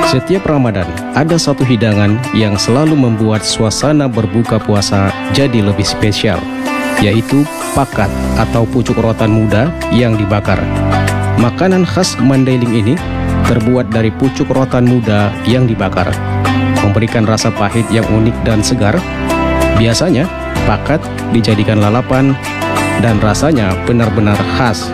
Setiap Ramadan, ada satu hidangan yang selalu membuat suasana berbuka puasa jadi lebih spesial, yaitu pakat atau pucuk rotan muda yang dibakar. Makanan khas Mandailing ini terbuat dari pucuk rotan muda yang dibakar, memberikan rasa pahit yang unik dan segar. Biasanya, pakat dijadikan lalapan dan rasanya benar-benar khas.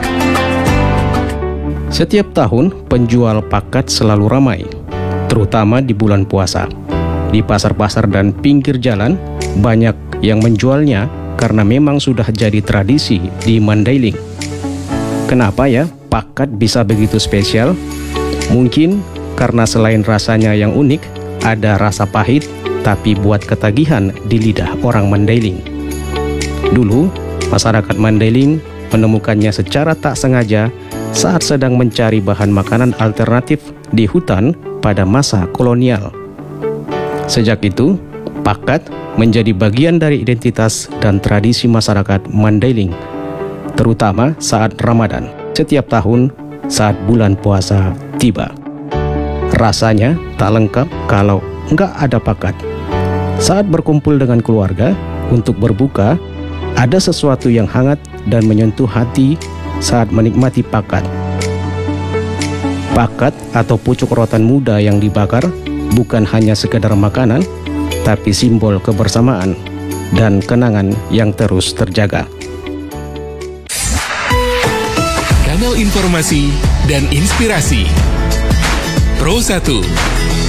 Setiap tahun, penjual pakat selalu ramai, terutama di bulan puasa. Di pasar-pasar dan pinggir jalan, banyak yang menjualnya karena memang sudah jadi tradisi di Mandailing. Kenapa ya pakat bisa begitu spesial? Mungkin karena selain rasanya yang unik, ada rasa pahit tapi buat ketagihan di lidah orang Mandailing. Dulu, masyarakat Mandailing menemukannya secara tak sengaja saat sedang mencari bahan makanan alternatif di hutan pada masa kolonial. Sejak itu, pakat menjadi bagian dari identitas dan tradisi masyarakat Mandailing, terutama saat Ramadan, setiap tahun saat bulan puasa tiba. Rasanya tak lengkap kalau nggak ada pakat. Saat berkumpul dengan keluarga untuk berbuka, ada sesuatu yang hangat dan menyentuh hati saat menikmati pakat. Pakat atau pucuk rotan muda yang dibakar bukan hanya sekedar makanan, tapi simbol kebersamaan dan kenangan yang terus terjaga. Kanal informasi dan inspirasi Pro 1.